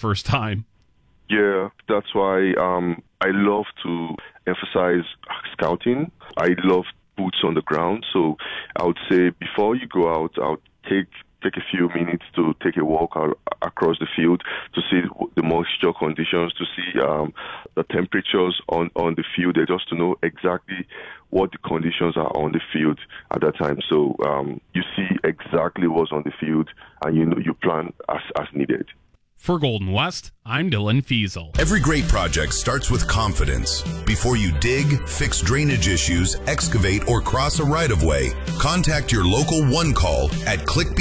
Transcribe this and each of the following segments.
first time. Yeah, that's why I love to emphasize scouting. I love boots on the ground. So I would say before you go out, I would take a few minutes to take a walk across the field to see the moisture conditions, to see the temperatures on the field, just to know exactly what the conditions are on the field at that time. So you see exactly what's on the field, and you plan as needed. For Golden West, I'm Dylan Fiesel. Every great project starts with confidence. Before you dig, fix drainage issues, excavate, or cross a right-of-way, contact your local One Call at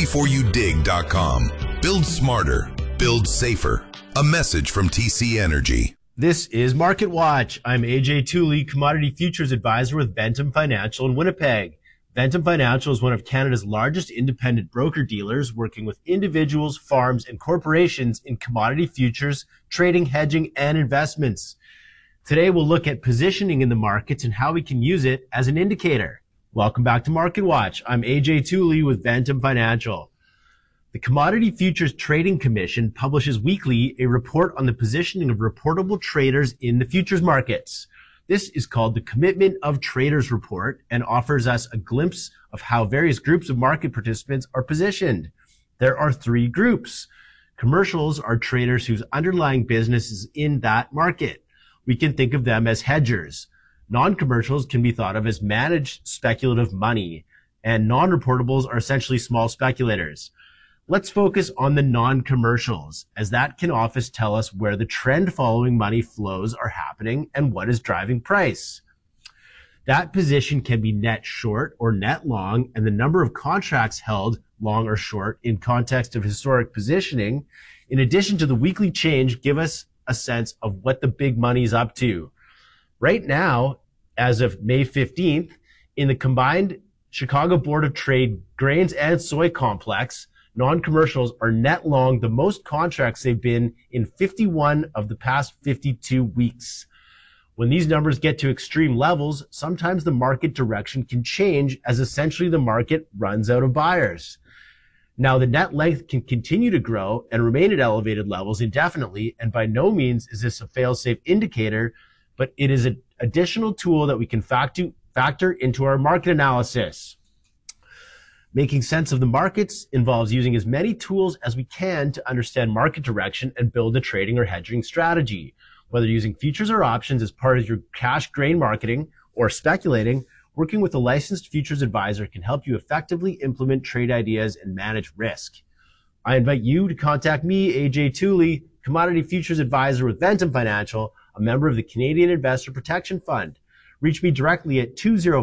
clickbeforeyoudig.com. Build smarter. Build safer. A message from TC Energy. This is Market Watch. I'm AJ Tooley, Commodity Futures Advisor with Ventum Financial in Winnipeg. Ventum Financial is one of Canada's largest independent broker-dealers, working with individuals, farms, and corporations in commodity futures, trading, hedging, and investments. Today, we'll look at positioning in the markets and how we can use it as an indicator. Welcome back to Market Watch. I'm AJ Tooley with Ventum Financial. The Commodity Futures Trading Commission publishes weekly a report on the positioning of reportable traders in the futures markets. This is called the Commitment of Traders Report and offers us a glimpse of how various groups of market participants are positioned. There are three groups. Commercials are traders whose underlying business is in that market. We can think of them as hedgers. Non-commercials can be thought of as managed speculative money, and non-reportables are essentially small speculators. Let's focus on the non-commercials, as that can often tell us where the trend following money flows are happening and what is driving price. That position can be net short or net long, and the number of contracts held long or short in context of historic positioning, in addition to the weekly change, give us a sense of what the big money is up to. Right now, as of May 15th, in the combined Chicago Board of Trade grains and soy complex, non-commercials are net long the most contracts they've been in 51 of the past 52 weeks. When these numbers get to extreme levels, sometimes the market direction can change as essentially the market runs out of buyers. Now, the net length can continue to grow and remain at elevated levels indefinitely, and by no means is this a fail-safe indicator, but it is an additional tool that we can factor into our market analysis. Making sense of the markets involves using as many tools as we can to understand market direction and build a trading or hedging strategy. Whether using futures or options as part of your cash grain marketing or speculating, working with a licensed futures advisor can help you effectively implement trade ideas and manage risk. I invite you to contact me, AJ Tooley, Commodity Futures Advisor with Ventum Financial, a member of the Canadian Investor Protection Fund. Reach me directly at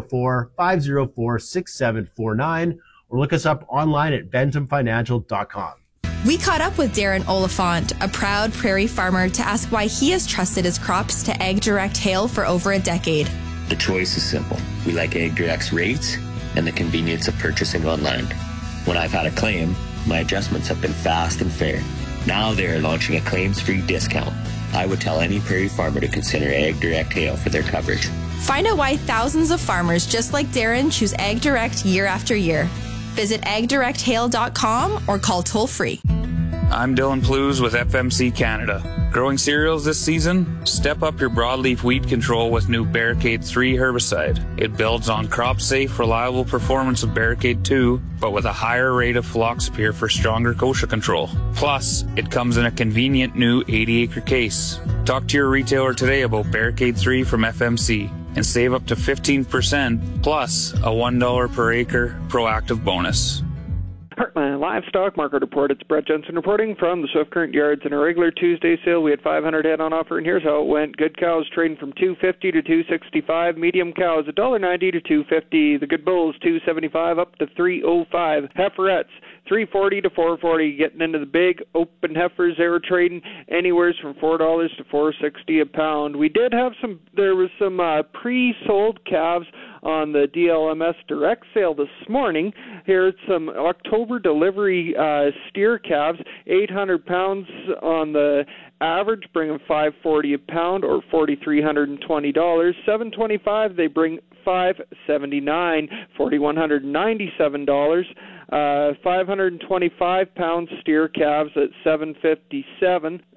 204-504-6749 or look us up online at ventumfinancial.com. We caught up with Darren Oliphant, a proud prairie farmer, to ask why he has trusted his crops to AgDirect Hail for over a decade. The choice is simple. We like AgDirect's rates and the convenience of purchasing online. When I've had a claim, my adjustments have been fast and fair. Now they are launching a claims-free discount. I would tell any prairie farmer to consider AgDirect Hail for their coverage. Find out why thousands of farmers just like Darren choose AgDirect year after year. Visit agdirecthail.com or call toll-free. I'm Dylan Plews with FMC Canada. Growing cereals this season? Step up your broadleaf weed control with new Barricade 3 herbicide. It builds on crop-safe, reliable performance of Barricade 2, but with a higher rate of fluroxypyr for stronger kochia control. Plus, it comes in a convenient new 80-acre case. Talk to your retailer today about Barricade 3 from FMC and save up to 15% plus a $1 per acre proactive bonus. Heartland Livestock Market Report. It's Brett Jensen reporting from the Swift Current Yards. In a regular Tuesday sale, we had 500 head on offer, and here's how it went. Good cows trading from $250 to $265. Medium cows $1.90 to $250. The good bulls $275 up to $305. Heiferettes $340 to $440. Getting into the big open heifers, they were trading anywhere from $4 to $4.60 a pound. We did have there was some pre-sold calves on the DLMS direct sale this morning. Here's some October delivery steer calves, 800 pounds on the average, bring them $540 a pound or $4,320. $725, they bring $579, $4,197. 525 pound steer calves at $757.